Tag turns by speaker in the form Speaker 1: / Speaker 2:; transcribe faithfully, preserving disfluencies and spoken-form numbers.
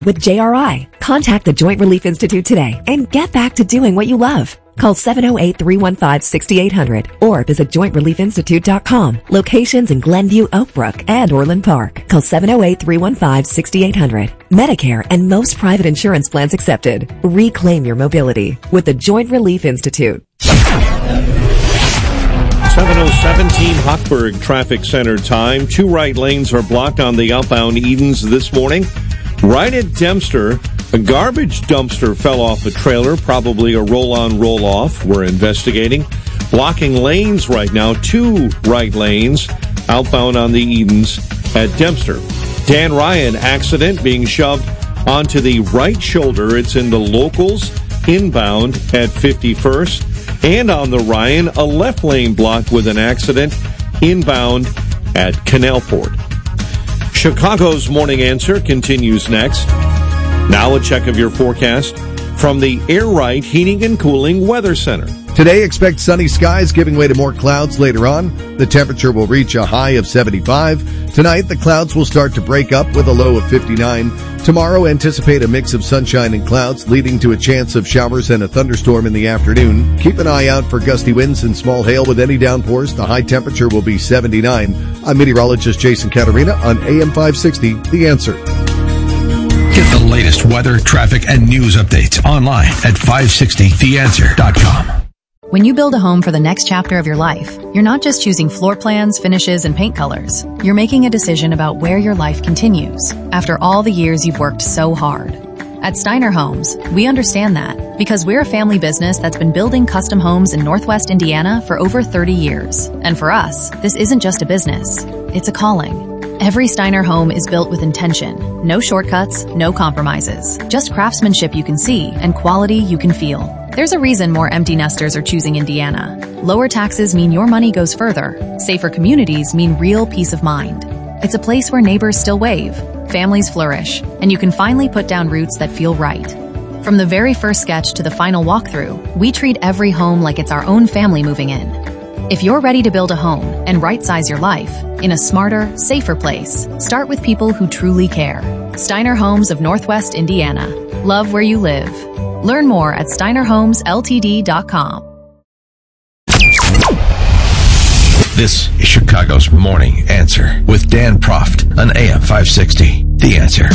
Speaker 1: With J R I, contact the Joint Relief Institute today and get back to doing what you love. Call seven oh eight, three one five, six eight zero zero or visit joint relief institute dot com. Locations in Glenview, Oakbrook, and Orland Park. Call seven oh eight, three one five, six eight zero zero. Medicare and most private insurance plans accepted. Reclaim your mobility with the Joint Relief Institute.
Speaker 2: seven oh seventeen Hochberg Traffic Center time. Two right lanes are blocked on the outbound Edens this morning. Right at Dempster, a garbage dumpster fell off a trailer, probably a roll-on, roll-off. We're investigating. Blocking lanes right now, two right lanes outbound on the Edens at Dempster. Dan Ryan accident being shoved onto the right shoulder. It's in the locals inbound at fifty-first. And on the Ryan, a left lane blocked with an accident inbound at Canalport. Chicago's Morning Answer continues next. Now a check of your forecast from the Air Right Heating and Cooling Weather Center.
Speaker 3: Today, expect sunny skies giving way to more clouds later on. The temperature will reach a high of seventy-five. Tonight, the clouds will start to break up with a low of fifty-nine. Tomorrow, anticipate a mix of sunshine and clouds, leading to a chance of showers and a thunderstorm in the afternoon. Keep an eye out for gusty winds and small hail with any downpours. The high temperature will be seventy-nine. I'm meteorologist Jason Caterina on A M five sixty, The Answer.
Speaker 4: Get the latest weather, traffic, and news updates online at five sixty the answer dot com.
Speaker 5: When you build a home for the next chapter of your life, you're not just choosing floor plans, finishes, and paint colors. You're making a decision about where your life continues after all the years you've worked so hard. At Steiner Homes, we understand that because we're a family business that's been building custom homes in Northwest Indiana for over thirty years. And for us, this isn't just a business, it's a calling. Every Steiner home is built with intention. No shortcuts, no compromises. Just craftsmanship you can see and quality you can feel. There's a reason more empty nesters are choosing Indiana. Lower taxes mean your money goes further. Safer communities mean real peace of mind. It's a place where neighbors still wave, families flourish, and you can finally put down roots that feel right. From the very first sketch to the final walkthrough, we treat every home like it's our own family moving in. If you're ready to build a home and right-size your life in a smarter, safer place, start with people who truly care. Steiner Homes of Northwest Indiana. Love where you live. Learn more at steiner homes l t d dot com.
Speaker 4: This is Chicago's Morning Answer with Dan Proft on A M five sixty. The Answer.